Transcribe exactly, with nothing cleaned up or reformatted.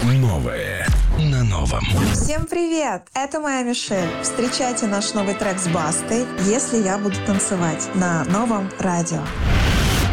Новое на новом. Всем привет! Это моя Мишель. Встречайте наш новый трек с Бастой «Если я буду танцевать» на новом радио.